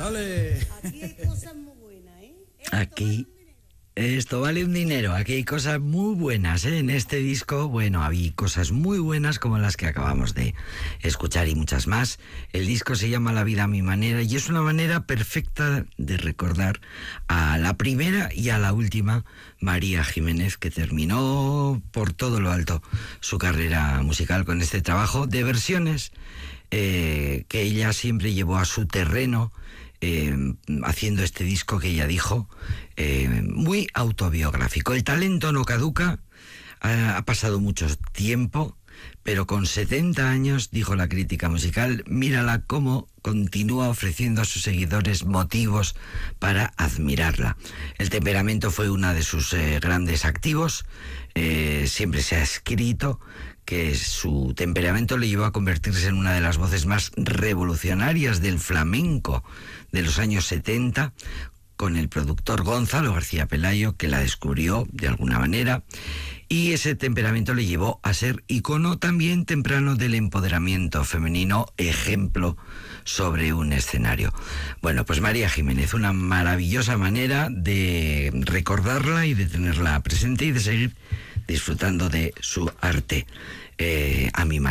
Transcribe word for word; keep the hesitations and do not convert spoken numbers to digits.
¡Ale! Aquí hay cosas muy buenas, ¿eh? Aquí, esto vale un dinero. Aquí hay cosas muy buenas, ¿eh? En este disco, bueno, había cosas muy buenas como las que acabamos de escuchar y muchas más. El disco se llama La vida a mi manera y es una manera perfecta de recordar a la primera y a la última María Jiménez, que terminó por todo lo alto su carrera musical con este trabajo de versiones eh, que ella siempre llevó a su terreno, Eh, haciendo este disco que ella dijo eh, muy autobiográfico. El talento no caduca, ha, ha pasado mucho tiempo, pero con setenta años, dijo la crítica musical, mírala cómo continúa ofreciendo a sus seguidores motivos para admirarla. El temperamento fue uno de sus eh, grandes activos. Eh, siempre se ha escrito que su temperamento le llevó a convertirse en una de las voces más revolucionarias del flamenco de los años setenta, con el productor Gonzalo García Pelayo, que la descubrió de alguna manera, y ese temperamento le llevó a ser icono también temprano del empoderamiento femenino, ejemplo sobre un escenario. Bueno, pues María Jiménez, una maravillosa manera de recordarla y de tenerla presente y de seguir disfrutando de su arte eh, a mi manera.